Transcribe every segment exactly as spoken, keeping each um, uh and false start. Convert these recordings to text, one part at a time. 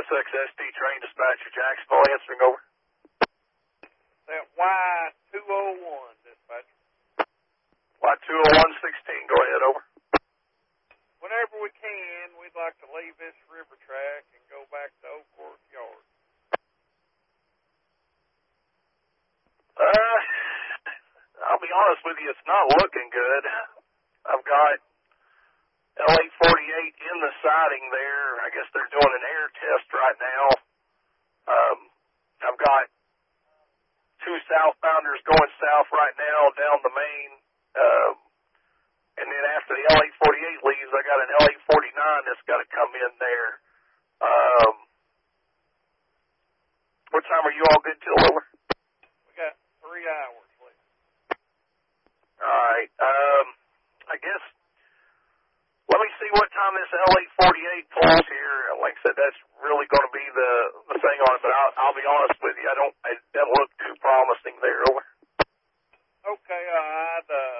S X S D train dispatcher, Jacksonville, answering over. That Y two oh one, dispatcher. Y two oh one sixteen, go ahead, over. Whenever we can, we'd like to leave this river track and go back to Oakworth Yard. Uh, I'll be honest with you, it's not looking good. I've got L eight forty-eight in the siding there. I guess they're doing an air test right now. Um, I've got two southbounders going south right now down the main. Um, and then after the L eight forty-eight leaves, I got an L eight forty-nine that's got to come in there. Um, what time are you all good till, over? We got three hours left. All right. Um, I guess let me see what time this L eight forty-eight pulls here. Like I said, that's really going to be the, the thing on it. But I'll, I'll be honest with you, I don't. It doesn't look too promising there. Over. Okay, I'd uh,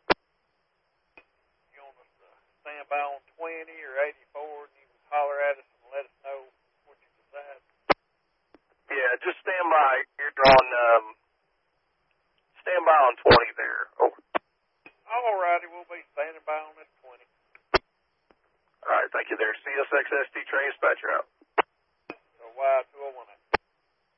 you want us to stand by on twenty or eighty-four, and you can holler at us and let us know what you decide. Yeah, just stand by here on. Um, stand by on twenty there. Over. All righty, we'll be standing by on this twenty. All right, thank you there. C S X S D train dispatcher out.